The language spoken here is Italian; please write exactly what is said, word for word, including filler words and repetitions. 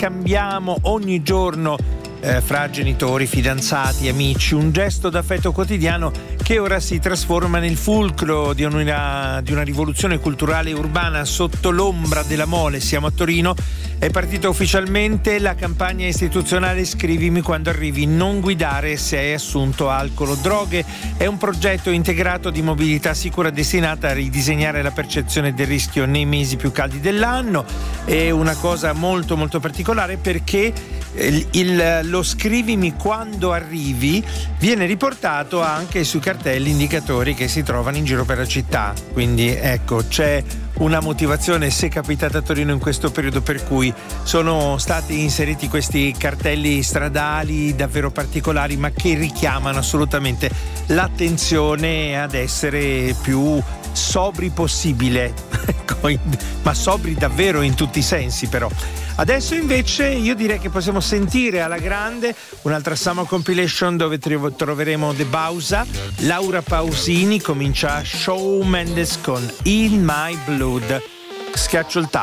scambiamo ogni giorno Eh, fra genitori, fidanzati, amici, un gesto d'affetto quotidiano che ora si trasforma nel fulcro di una, di una rivoluzione culturale urbana sotto l'ombra della Mole. Siamo a Torino, è partita ufficialmente la campagna istituzionale Scrivimi quando arrivi, non guidare se hai assunto alcol o droghe. È un progetto integrato di mobilità sicura destinata a ridisegnare la percezione del rischio nei mesi più caldi dell'anno. È una cosa molto molto particolare perché il, il lo scrivimi quando arrivi viene riportato anche sui cartelli indicatori che si trovano in giro per la città, quindi ecco, c'è una motivazione se capitate a Torino in questo periodo per cui sono stati inseriti questi cartelli stradali davvero particolari, ma che richiamano assolutamente l'attenzione ad essere più sobri possibile, ma sobri davvero in tutti i sensi. Però adesso invece io direi che possiamo sentire alla grande un'altra Summer Compilation dove troveremo The Bausa, Laura Pausini, comincia Shawn Mendes con In My Blood. Schiaccio il tasto.